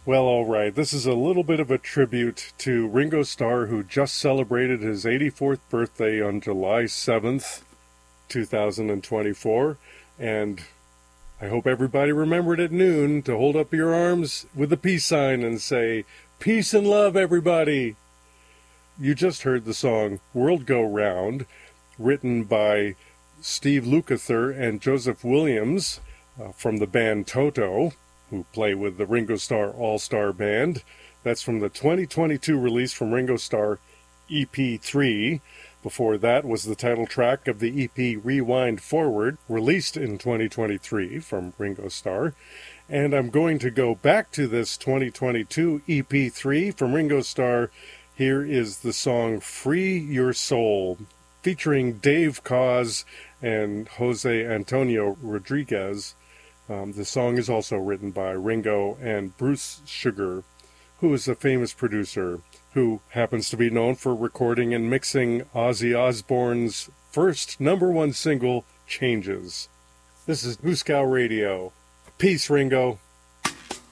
Well, all right. This is a little bit of a tribute to Ringo Starr, who just celebrated his 84th birthday on July 7th, 2024. And I hope everybody remembered at noon to hold up your arms with the peace sign and say, "Peace and love, everybody." You just heard the song World Go Round, written by Steve Lukather and Joseph Williams from the band Toto, who play with the Ringo Starr All-Star Band. That's from the 2022 release from Ringo Starr, EP3. Before that was the title track of the EP Rewind Forward, released in 2023 from Ringo Starr. And I'm going to go back to this 2022 EP3 from Ringo Starr. Here is the song Free Your Soul, featuring Dave Koz and Jose Antonio Rodriguez. The song is also written by Ringo and Bruce Sugar, who is a famous producer who happens to be known for recording and mixing Ozzy Osbourne's first #1 single, Changes. This is Hooskow Radio. Peace, Ringo.